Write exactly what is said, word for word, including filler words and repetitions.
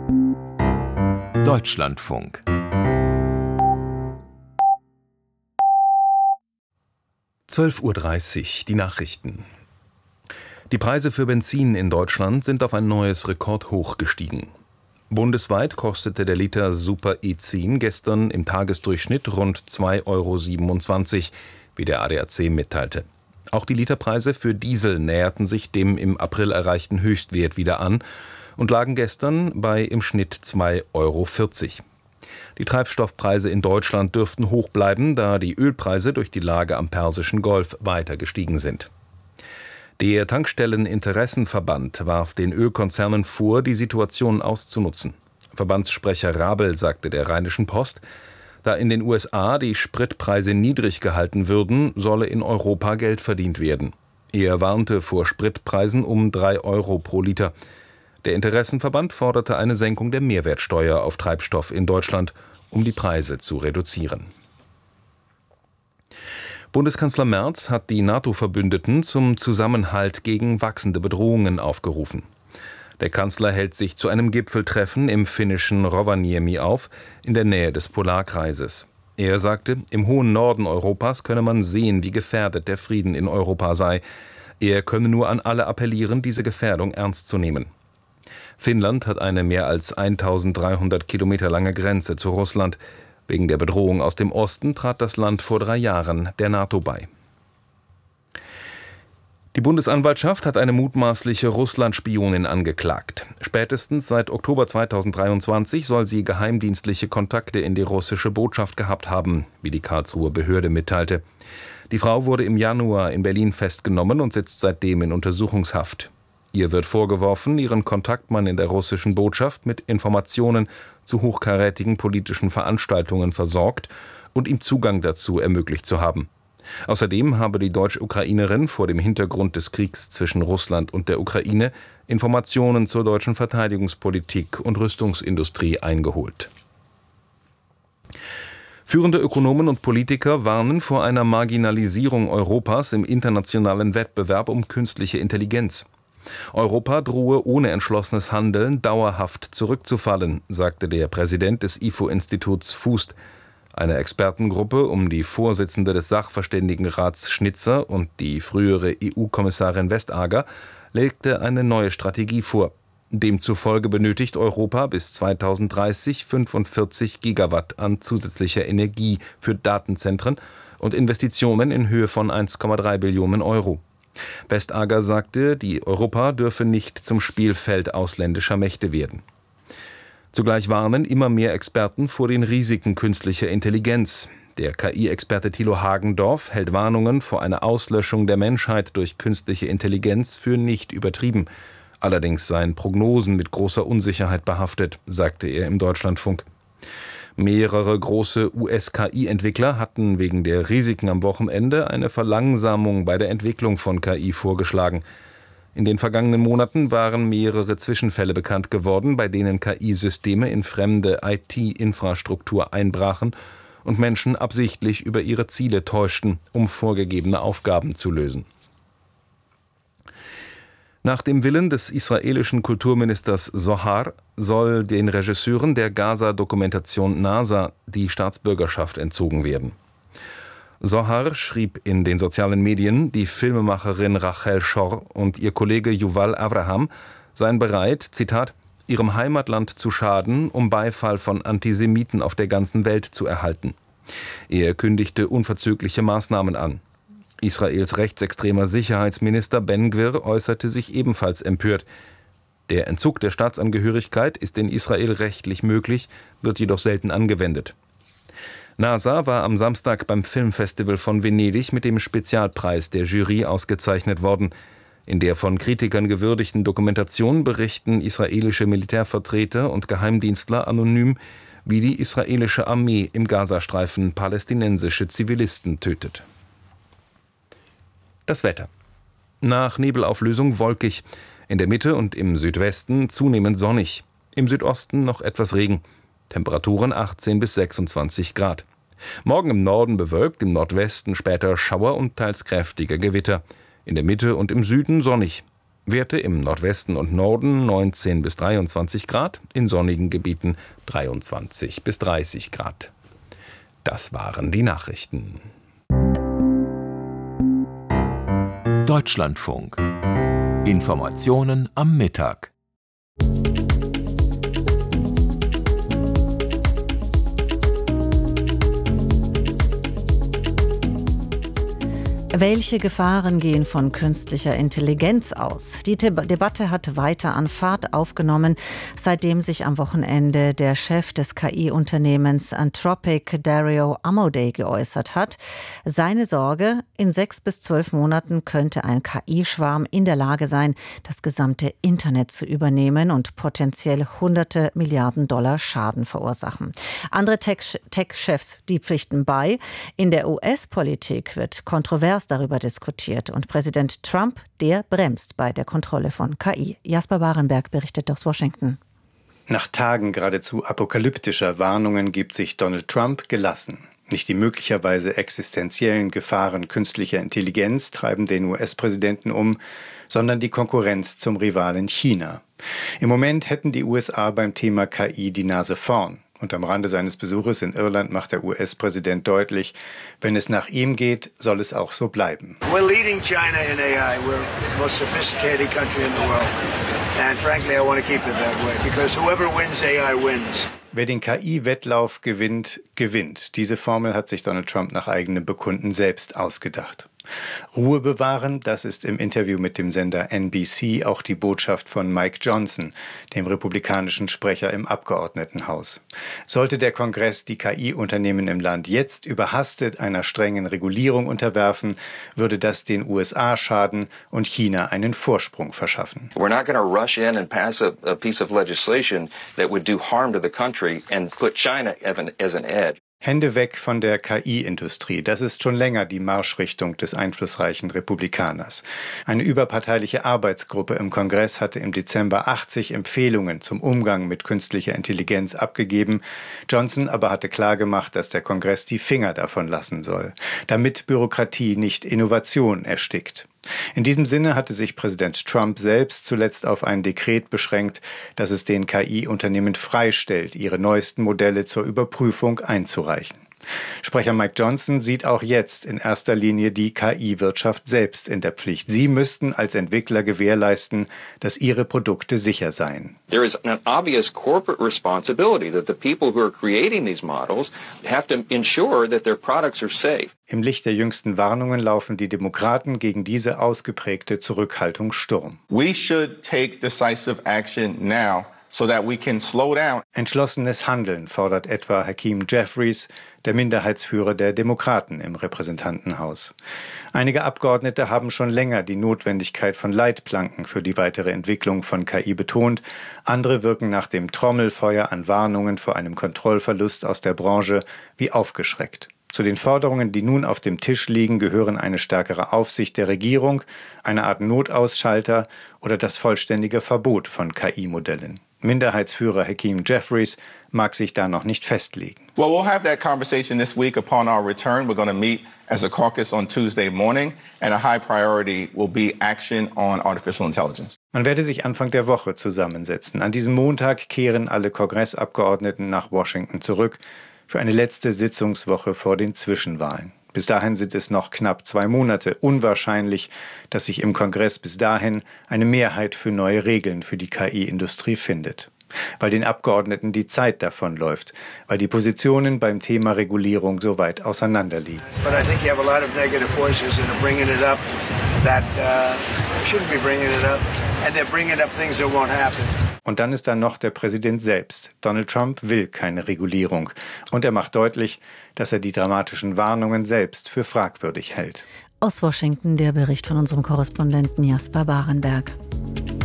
Deutschlandfunk. zwölf Uhr dreißig, die Nachrichten. Die Preise für Benzin in Deutschland sind auf ein neues Rekordhoch gestiegen. Bundesweit kostete der Liter Super E zehn gestern im Tagesdurchschnitt rund zwei Euro siebenundzwanzig, wie der A D A C mitteilte. Auch die Literpreise für Diesel näherten sich dem im April erreichten Höchstwert wieder an und lagen gestern bei im Schnitt zwei Euro vierzig. Die Treibstoffpreise in Deutschland dürften hoch bleiben, da die Ölpreise durch die Lage am Persischen Golf weiter gestiegen sind. Der Tankstelleninteressenverband warf den Ölkonzernen vor, die Situation auszunutzen. Verbandssprecher Rabel sagte der Rheinischen Post, da in den U S A die Spritpreise niedrig gehalten würden, solle in Europa Geld verdient werden. Er warnte vor Spritpreisen um drei Euro pro Liter. Der Interessenverband forderte eine Senkung der Mehrwertsteuer auf Treibstoff in Deutschland, um die Preise zu reduzieren. Bundeskanzler Merz hat die NATO-Verbündeten zum Zusammenhalt gegen wachsende Bedrohungen aufgerufen. Der Kanzler hält sich zu einem Gipfeltreffen im finnischen Rovaniemi auf, in der Nähe des Polarkreises. Er sagte, im hohen Norden Europas könne man sehen, wie gefährdet der Frieden in Europa sei. Er könne nur an alle appellieren, diese Gefährdung ernst zu nehmen. Finnland hat eine mehr als eintausenddreihundert Kilometer lange Grenze zu Russland. Wegen der Bedrohung aus dem Osten trat das Land vor drei Jahren der NATO bei. Die Bundesanwaltschaft hat eine mutmaßliche Russland-Spionin angeklagt. Spätestens seit Oktober zweitausenddreiundzwanzig soll sie geheimdienstliche Kontakte in die russische Botschaft gehabt haben, wie die Karlsruher Behörde mitteilte. Die Frau wurde im Januar in Berlin festgenommen und sitzt seitdem in Untersuchungshaft. Ihr wird vorgeworfen, ihren Kontaktmann in der russischen Botschaft mit Informationen zu hochkarätigen politischen Veranstaltungen versorgt und ihm Zugang dazu ermöglicht zu haben. Außerdem habe die Deutsch-Ukrainerin vor dem Hintergrund des Kriegs zwischen Russland und der Ukraine Informationen zur deutschen Verteidigungspolitik und Rüstungsindustrie eingeholt. Führende Ökonomen und Politiker warnen vor einer Marginalisierung Europas im internationalen Wettbewerb um künstliche Intelligenz. Europa drohe ohne entschlossenes Handeln dauerhaft zurückzufallen, sagte der Präsident des I F O-Instituts Fust. Eine Expertengruppe um die Vorsitzende des Sachverständigenrats Schnitzer und die frühere E U-Kommissarin Vestager legte eine neue Strategie vor. Demzufolge benötigt Europa bis zweitausenddreißig fünfundvierzig Gigawatt an zusätzlicher Energie für Datenzentren und Investitionen in Höhe von eins Komma drei Billionen Euro. Vestager sagte, die Europa dürfe nicht zum Spielfeld ausländischer Mächte werden. Zugleich warnen immer mehr Experten vor den Risiken künstlicher Intelligenz. Der K I-Experte Thilo Hagendorf hält Warnungen vor einer Auslöschung der Menschheit durch künstliche Intelligenz für nicht übertrieben. Allerdings seien Prognosen mit großer Unsicherheit behaftet, sagte er im Deutschlandfunk. Mehrere große U S-K I-Entwickler hatten wegen der Risiken am Wochenende eine Verlangsamung bei der Entwicklung von K I vorgeschlagen. In den vergangenen Monaten waren mehrere Zwischenfälle bekannt geworden, bei denen K I-Systeme in fremde I T-Infrastruktur einbrachen und Menschen absichtlich über ihre Ziele täuschten, um vorgegebene Aufgaben zu lösen. Nach dem Willen des israelischen Kulturministers Zohar soll den Regisseuren der Gaza-Dokumentation NASA die Staatsbürgerschaft entzogen werden. Zohar schrieb in den sozialen Medien, die Filmemacherin Rachel Schor und ihr Kollege Yuval Avraham seien bereit, Zitat, ihrem Heimatland zu schaden, um Beifall von Antisemiten auf der ganzen Welt zu erhalten. Er kündigte unverzügliche Maßnahmen an. Israels rechtsextremer Sicherheitsminister Ben Gvir äußerte sich ebenfalls empört. Der Entzug der Staatsangehörigkeit ist in Israel rechtlich möglich, wird jedoch selten angewendet. NASA war am Samstag beim Filmfestival von Venedig mit dem Spezialpreis der Jury ausgezeichnet worden. In der von Kritikern gewürdigten Dokumentation berichten israelische Militärvertreter und Geheimdienstler anonym, wie die israelische Armee im Gazastreifen palästinensische Zivilisten tötet. Das Wetter. Nach Nebelauflösung wolkig, in der Mitte und im Südwesten zunehmend sonnig, im Südosten noch etwas Regen, Temperaturen achtzehn bis sechsundzwanzig Grad. Morgen im Norden bewölkt, im Nordwesten später Schauer und teils kräftige Gewitter, in der Mitte und im Süden sonnig. Werte im Nordwesten und Norden neunzehn bis dreiundzwanzig Grad, in sonnigen Gebieten dreiundzwanzig bis dreißig Grad. Das waren die Nachrichten. Deutschlandfunk. Informationen am Mittag. Welche Gefahren gehen von künstlicher Intelligenz aus? Die Debatte hat weiter an Fahrt aufgenommen, seitdem sich am Wochenende der Chef des K I-Unternehmens Anthropic, Dario Amodei, geäußert hat. Seine Sorge: In sechs bis zwölf Monaten könnte ein K I-Schwarm in der Lage sein, das gesamte Internet zu übernehmen und potenziell hunderte Milliarden Dollar Schaden verursachen. Andere Tech-Chefs, die pflichten bei. In der U S-Politik wird kontrovers darüber diskutiert und Präsident Trump, der bremst bei der Kontrolle von K I. Jasper Barenberg berichtet aus Washington. Nach Tagen geradezu apokalyptischer Warnungen gibt sich Donald Trump gelassen. Nicht die möglicherweise existenziellen Gefahren künstlicher Intelligenz treiben den U S-Präsidenten um, sondern die Konkurrenz zum Rivalen China. Im Moment hätten die U S A beim Thema K I die Nase vorn. Und am Rande seines Besuches in Irland macht der U S-Präsident deutlich, wenn es nach ihm geht, soll es auch so bleiben. We're leading China in A I. We're the most sophisticated country in the world. And frankly, I want to keep it that way, because whoever wins A I wins. Wer den K I-Wettlauf gewinnt, gewinnt. Diese Formel hat sich Donald Trump nach eigenem Bekunden selbst ausgedacht. Ruhe bewahren, das ist im Interview mit dem Sender N B C auch die Botschaft von Mike Johnson, dem republikanischen Sprecher im Abgeordnetenhaus. Sollte der Kongress die K I-Unternehmen im Land jetzt überhastet einer strengen Regulierung unterwerfen, würde das den U S A schaden und China einen Vorsprung verschaffen. We're not going to rush in and pass a, a piece of legislation that would do harm to the country and put China as an edge. Hände weg von der K I-Industrie. Das ist schon länger die Marschrichtung des einflussreichen Republikaners. Eine überparteiliche Arbeitsgruppe im Kongress hatte im Dezember achtzig Empfehlungen zum Umgang mit künstlicher Intelligenz abgegeben. Johnson aber hatte klargemacht, dass der Kongress die Finger davon lassen soll, damit Bürokratie nicht Innovation erstickt. In diesem Sinne hatte sich Präsident Trump selbst zuletzt auf ein Dekret beschränkt, das es den K I-Unternehmen freistellt, ihre neuesten Modelle zur Überprüfung einzureichen. Sprecher Mike Johnson sieht auch jetzt in erster Linie die K I-Wirtschaft selbst in der Pflicht. Sie müssten als Entwickler gewährleisten, dass ihre Produkte sicher seien. There is an obvious corporate responsibility that the people who are creating these models have to ensure that their products are safe. Im Licht der jüngsten Warnungen laufen die Demokraten gegen diese ausgeprägte Zurückhaltung Sturm. We should take decisive action now, so that we can slow down. Entschlossenes Handeln fordert etwa Hakeem Jeffries, der Minderheitsführer der Demokraten im Repräsentantenhaus. Einige Abgeordnete haben schon länger die Notwendigkeit von Leitplanken für die weitere Entwicklung von K I betont. Andere wirken nach dem Trommelfeuer an Warnungen vor einem Kontrollverlust aus der Branche wie aufgeschreckt. Zu den Forderungen, die nun auf dem Tisch liegen, gehören eine stärkere Aufsicht der Regierung, eine Art Notausschalter oder das vollständige Verbot von K I-Modellen. Minderheitsführer Hakeem Jeffries mag sich da noch nicht festlegen. Well, we'll have that conversation this week upon our return. We're going to meet as a caucus on Tuesday morning, and a high priority will be action on artificial intelligence. Man werde sich Anfang der Woche zusammensetzen. An diesem Montag kehren alle Kongressabgeordneten nach Washington zurück für eine letzte Sitzungswoche vor den Zwischenwahlen. Bis dahin sind es noch knapp zwei Monate. Unwahrscheinlich, dass sich im Kongress bis dahin eine Mehrheit für neue Regeln für die K I-Industrie findet. Weil den Abgeordneten die Zeit davonläuft, weil die Positionen beim Thema Regulierung so weit auseinanderliegen. But I think you have a lot of negative voices that are bringing it up that uh, shouldn't be bringing it up, and they're bringing up things that won't happen. Und dann ist da noch der Präsident selbst. Donald Trump will keine Regulierung. Und er macht deutlich, dass er die dramatischen Warnungen selbst für fragwürdig hält. Aus Washington der Bericht von unserem Korrespondenten Jasper Barenberg.